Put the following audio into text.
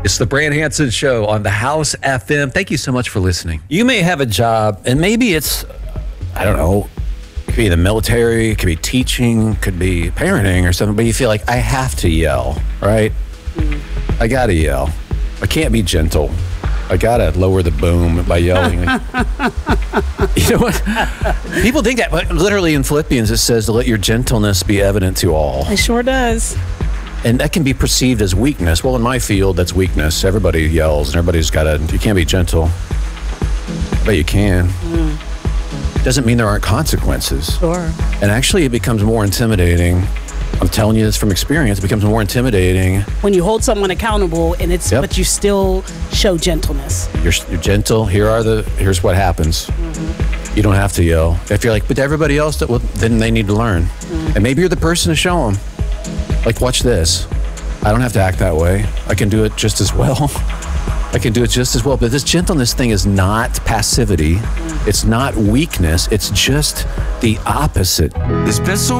It's the Brand Hansen Show on the House FM. Thank you so much for listening. You may have a job, and maybe it's, I don't know, it could be the military, it could be teaching, could be parenting or something, but you feel like I have to yell, right? I gotta yell. I can't be gentle. I gotta lower the boom by yelling. You know what? People think that, but literally in Philippians it says to let your gentleness be evident to all. It sure does. And that can be perceived as weakness. Well, in my field, that's weakness. Everybody yells, and everybody's got to, you can't be gentle. But you can. Doesn't mean there aren't consequences. Sure. And actually, it becomes more intimidating. I'm telling you this from experience. It becomes more intimidating. When you hold someone accountable, and it's but you still show gentleness. You're gentle. Here's what happens. You don't have to yell. If you're like, but everybody else, well, then they need to learn. And maybe you're the person to show them. Like, watch this. I don't have to act that way. I can do it just as well. I can do it just as well. But this gentleness thing is not passivity. It's not weakness. It's just the opposite.